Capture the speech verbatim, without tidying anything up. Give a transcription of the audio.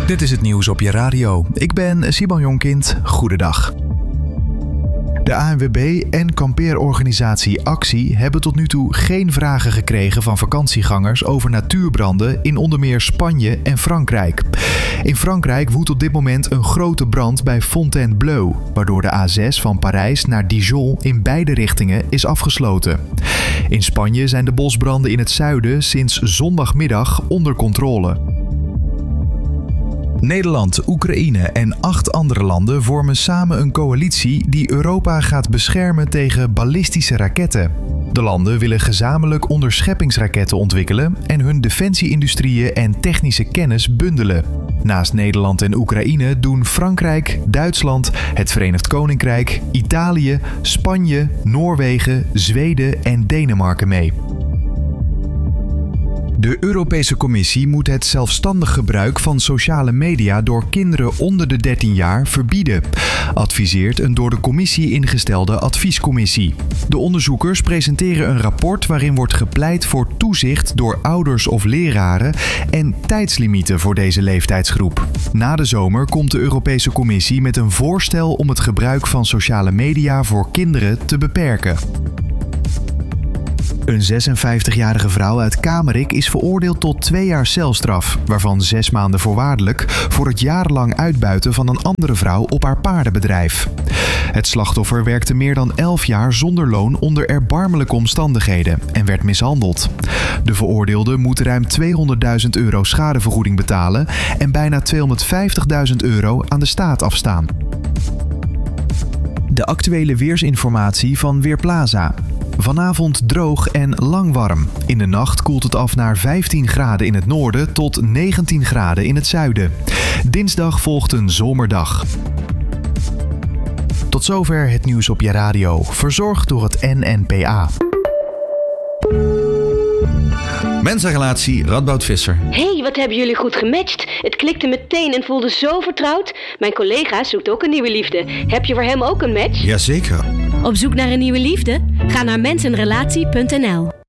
Dit is het nieuws op je radio. Ik ben Simon Jonkind. Goedendag. De A N W B en kampeerorganisatie Actie hebben tot nu toe geen vragen gekregen van vakantiegangers over natuurbranden in onder meer Spanje en Frankrijk. In Frankrijk woedt op dit moment een grote brand bij Fontainebleau, waardoor de A zes van Parijs naar Dijon in beide richtingen is afgesloten. In Spanje zijn de bosbranden in het zuiden sinds zondagmiddag onder controle. Nederland, Oekraïne en acht andere landen vormen samen een coalitie die Europa gaat beschermen tegen ballistische raketten. De landen willen gezamenlijk onderscheppingsraketten ontwikkelen en hun defensie-industrieën en technische kennis bundelen. Naast Nederland en Oekraïne doen Frankrijk, Duitsland, het Verenigd Koninkrijk, Italië, Spanje, Noorwegen, Zweden en Denemarken mee. De Europese Commissie moet het zelfstandig gebruik van sociale media door kinderen onder de dertien jaar verbieden, adviseert een door de commissie ingestelde adviescommissie. De onderzoekers presenteren een rapport waarin wordt gepleit voor toezicht door ouders of leraren en tijdslimieten voor deze leeftijdsgroep. Na de zomer komt de Europese Commissie met een voorstel om het gebruik van sociale media voor kinderen te beperken. Een zesenvijftigjarige vrouw uit Kamerik is veroordeeld tot twee jaar celstraf, waarvan zes maanden voorwaardelijk, voor het jarenlang uitbuiten van een andere vrouw op haar paardenbedrijf. Het slachtoffer werkte meer dan elf jaar zonder loon onder erbarmelijke omstandigheden en werd mishandeld. De veroordeelde moet ruim tweehonderdduizend euro schadevergoeding betalen en bijna tweehonderdvijftigduizend euro aan de staat afstaan. De actuele weersinformatie van Weerplaza. Vanavond droog en lang warm. In de nacht koelt het af naar vijftien graden in het noorden tot negentien graden in het zuiden. Dinsdag volgt een zomerdag. Tot zover het nieuws op je radio, verzorgd door het N N P A. Mensenrelatie Radboud Visser. Hey, wat hebben jullie goed gematcht. Het klikte meteen en voelde zo vertrouwd. Mijn collega zoekt ook een nieuwe liefde. Heb je voor hem ook een match? Jazeker. Op zoek naar een nieuwe liefde? Ga naar mensenrelatie punt n l.